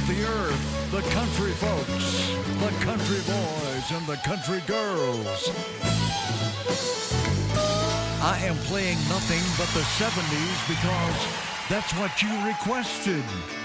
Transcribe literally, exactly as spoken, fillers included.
the earth, the country folks, the country boys, and the country girls. I am playing nothing but the seventies because that's what you requested.